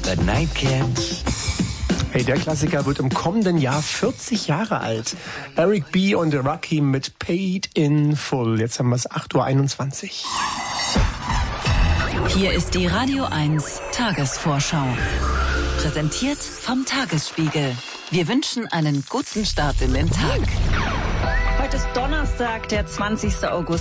The Nightcats. Hey, der Klassiker wird im kommenden Jahr 40 Jahre alt. Eric B. und Rakim mit Paid in Full. Jetzt haben wir es 8:21 Uhr. Hier ist die Radio 1 Tagesvorschau. Präsentiert vom Tagesspiegel. Wir wünschen einen guten Start in den Tag. Heute ist Donnerstag, der 20. August.